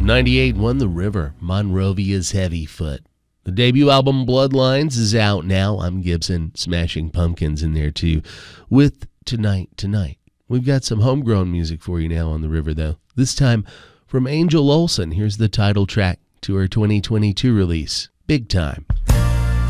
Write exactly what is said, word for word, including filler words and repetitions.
ninety-eight won The River, Monrovia's Heavyfoot. The debut album Bloodlines is out now. I'm Gibson, Smashing Pumpkins in there too, with Tonight Tonight. We've got some homegrown music for you now on The River, though. This time from Angel Olsen. Here's the title track to her twenty twenty-two release, Big Time.